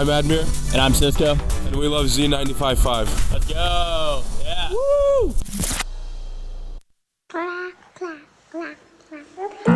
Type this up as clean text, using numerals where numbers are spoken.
I'm Admir. And I'm Cisco. And we love Z95.5. Let's go. Yeah. Woo! Clap, clap, clap, clap.